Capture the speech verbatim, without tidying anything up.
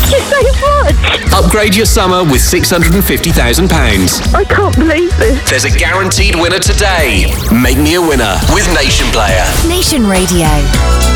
Thank you so much. Upgrade your summer with six hundred fifty thousand pounds. I can't believe this. There's a guaranteed winner today. Make me a winner with Nation Player. Nation Radio.